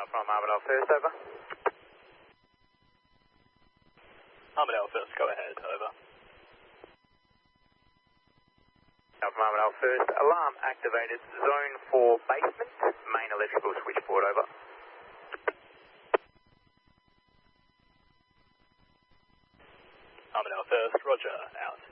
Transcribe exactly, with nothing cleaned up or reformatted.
from Armadale First, over. Armadale First, go ahead, over. From Armadale First, alarm activated, zone four basement, main electrical switchboard, over. Armadale First, roger, out.